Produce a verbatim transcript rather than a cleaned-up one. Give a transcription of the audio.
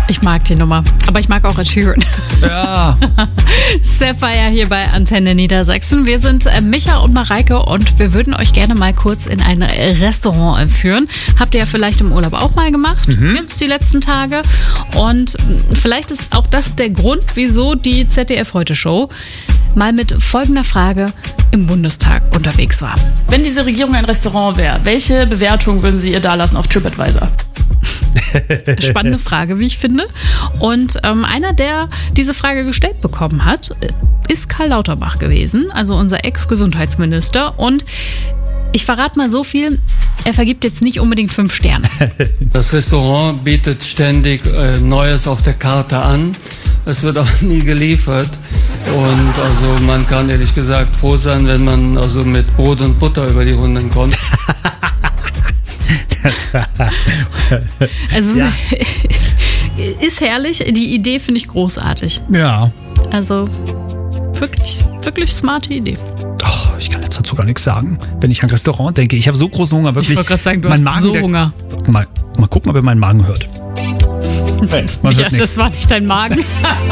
Ich mag die Nummer, aber ich mag auch Ed Sheeran. Ja. Sapphire hier bei Antenne Niedersachsen. Wir sind äh, Micha und Mareike und wir würden euch gerne mal kurz in ein Restaurant entführen. Habt ihr ja vielleicht im Urlaub auch mal gemacht, mhm. jetzt die letzten Tage. Und vielleicht ist auch das der Grund, wieso die Z D F-Heute-Show mal mit folgender Frage im Bundestag unterwegs war. Wenn diese Regierung ein Restaurant wäre, welche Bewertung würden Sie ihr dalassen auf TripAdvisor? Spannende Frage, wie ich finde. Und ähm, einer, der diese Frage gestellt bekommen hat, ist Karl Lauterbach gewesen, also unser Ex-Gesundheitsminister. Und ich verrate mal so viel, er vergibt jetzt nicht unbedingt fünf Sterne. Das Restaurant bietet ständig äh, Neues auf der Karte an. Es wird auch nie geliefert. Und also man kann ehrlich gesagt froh sein, wenn man also mit Brot und Butter über die Runden kommt. Also ja. Ist herrlich. Die Idee finde ich großartig. Ja. Also wirklich, wirklich smarte Idee. Oh, ich kann jetzt dazu gar nichts sagen. Wenn ich an Restaurant denke, ich habe so großen Hunger, wirklich. Ich wollte gerade sagen, du mein hast Magen, so der, Hunger. Mal, mal gucken, ob ihr meinen Magen hört. Hey, Micha, das war nicht dein Magen.